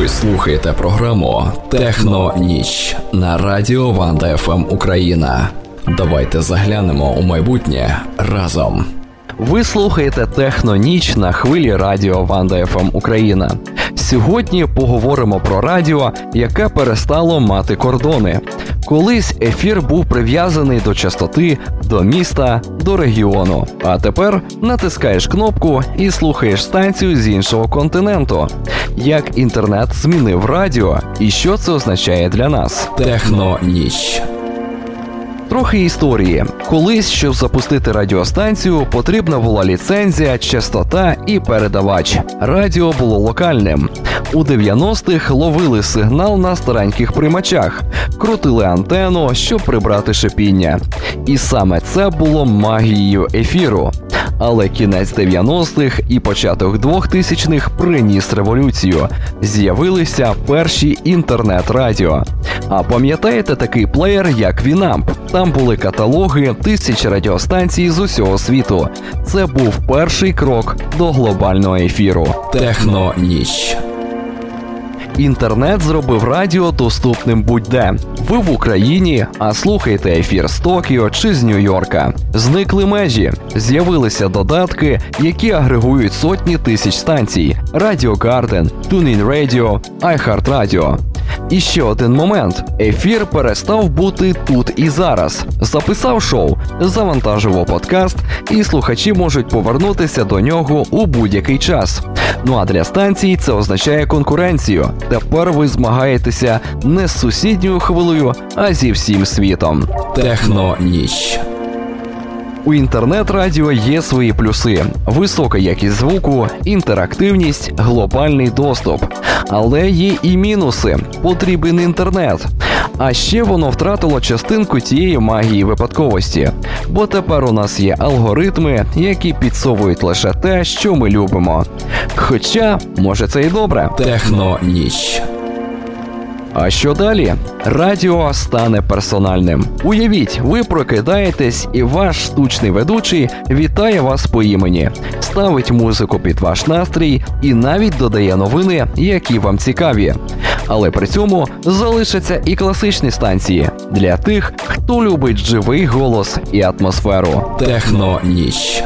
Ви слухаєте програму «Техноніч» на Радіо Ванда ФМ Україна. Давайте заглянемо у майбутнє разом. Ви слухаєте «Техноніч» на хвилі Радіо Ванда ФМ Україна. Сьогодні поговоримо про радіо, яке перестало мати кордони. Колись ефір був прив'язаний до частоти, до міста, до регіону. А тепер натискаєш кнопку і слухаєш станцію з іншого континенту. Як інтернет змінив радіо і що це означає для нас? «Техноніч». Трохи історії. Колись, щоб запустити радіостанцію, потрібна була ліцензія, частота і передавач. Радіо було локальним. У 90-х ловили сигнал на стареньких приймачах, крутили антенну, щоб прибрати шипіння. І саме це було магією ефіру. Але кінець 90-х і початок 2000-х приніс революцію. З'явилися перші інтернет-радіо. А пам'ятаєте такий плеєр, як Winamp? Там були каталоги тисяч радіостанцій з усього світу. Це був перший крок до глобального ефіру. «Техноніч». Інтернет зробив радіо доступним будь-де. Ви в Україні, а слухайте ефір з Токіо чи з Нью-Йорка. Зникли межі. З'явилися додатки, які агрегують сотні тисяч станцій. Radio Garden, TuneIn Radio, iHeartRadio. І ще один момент. Ефір перестав бути тут і зараз. Записав шоу, завантажив подкаст, і слухачі можуть повернутися до нього у будь-який час. Ну а для станцій це означає конкуренцію. Тепер ви змагаєтеся не з сусідньою хвилею, а зі всім світом. «Техноніч». У інтернет-радіо є свої плюси. Висока якість звуку, інтерактивність, глобальний доступ. Але є і мінуси. Потрібен інтернет. А ще воно втратило частинку тієї магії випадковості. Бо тепер у нас є алгоритми, які підсовують лише те, що ми любимо. Хоча, може це і добре. «Техноніч». А що далі? Радіо стане персональним. Уявіть, ви прокидаєтесь і ваш штучний ведучий вітає вас по імені, ставить музику під ваш настрій і навіть додає новини, які вам цікаві. Але при цьому залишаться і класичні станції для тих, хто любить живий голос і атмосферу. «Техноніч».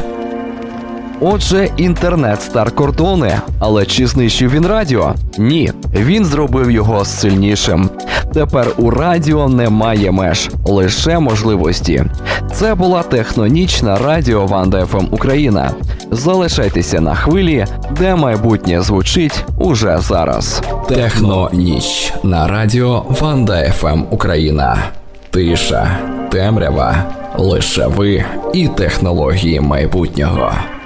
Отже, інтернет стер кордони, але чи знищив він радіо? Ні, він зробив його сильнішим. Тепер у радіо немає меж, лише можливості. Це була «Техноніч» на Радіо Ванда ФМ Україна. Залишайтеся на хвилі, де майбутнє звучить уже зараз. «Техноніч» на Радіо Ванда ФМ Україна. Тиша, темрява, лише ви і технології майбутнього.